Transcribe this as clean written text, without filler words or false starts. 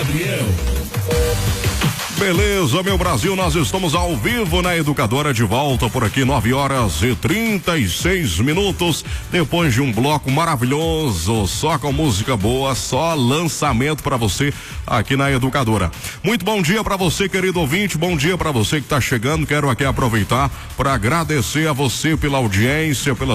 Gabriel. Beleza, meu Brasil, nós estamos ao vivo na Educadora, de volta por aqui, 9h36, depois de um bloco maravilhoso, só com música boa, só lançamento para você aqui na Educadora. Muito bom dia para você, querido ouvinte, bom dia para você que tá chegando. Quero aqui aproveitar para agradecer a você pela audiência, pela